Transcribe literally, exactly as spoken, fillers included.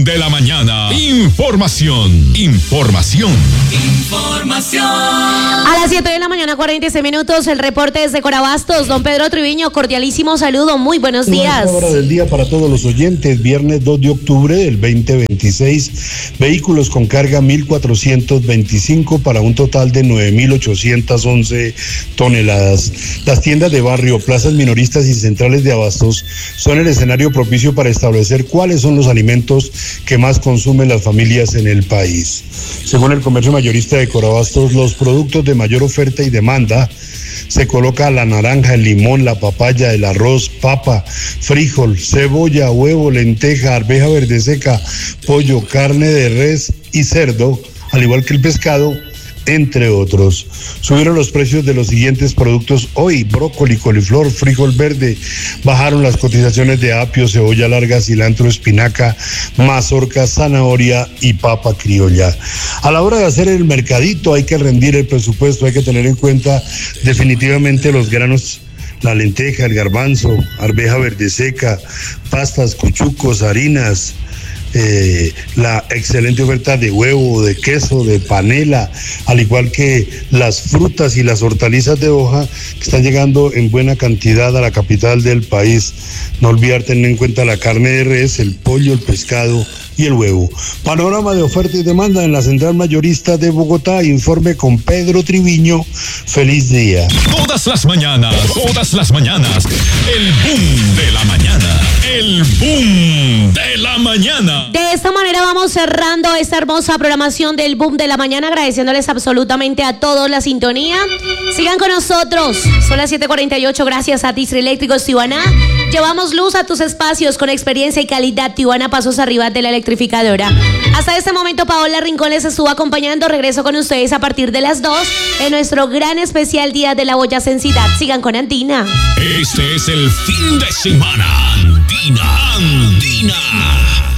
de la mañana. Información, información. Información. A las siete de la mañana, cuarenta y seis minutos, el reporte desde Corabastos. Don Pedro Triviño, cordialísimo saludo, muy buenos días. Buena hora del día para todos los oyentes. Viernes dos de octubre del veinte veintiséis. Vehículos con carga mil cuatrocientos veinticinco para un total de nueve mil ochocientas once toneladas. Las tiendas de barrio, plazas minoristas y centrales de abastos son el escenario propicio para establecer cuáles son los alimentos que más consumen las familias en el país. Según el comercio mayorista de Corabastos, los productos de mayor oferta y demanda se coloca la naranja, el limón, la papaya, el arroz, papa, frijol, cebolla, huevo, lenteja, arveja verde seca, pollo, carne de res y cerdo, al igual que el pescado, entre otros. Subieron los precios de los siguientes productos hoy: brócoli, coliflor, frijol verde. Bajaron las cotizaciones de apio, cebolla larga, cilantro, espinaca, mazorca, zanahoria y papa criolla. A la hora de hacer el mercadito hay que rendir el presupuesto, hay que tener en cuenta definitivamente los granos, la lenteja, el garbanzo, arveja verde seca, pastas, cuchucos, harinas, Eh, la excelente oferta de huevo, de queso, de panela, al igual que las frutas y las hortalizas de hoja que están llegando en buena cantidad a la capital del país. No olvidar tener en cuenta la carne de res, el pollo, el pescado y el huevo. Panorama de oferta y demanda en la Central Mayorista de Bogotá. Informe con Pedro Triviño. Feliz día. Todas las mañanas, todas las mañanas, el boom de la mañana, el boom de la mañana. De esta manera vamos cerrando esta hermosa programación del boom de la mañana, agradeciéndoles absolutamente a todos la sintonía. Sigan con nosotros, son las siete cuarenta y ocho, gracias a Distrieléctricos Tijuana. Llevamos luz a tus espacios con experiencia y calidad. Tijuana, pasos arriba de la electrificadora. Hasta este momento, Paola Rincón les estuvo acompañando. Regreso con ustedes a partir de las dos en nuestro gran especial Día de la Boyacensidad. Sigan con Andina. Este es el fin de semana Andina, Andina.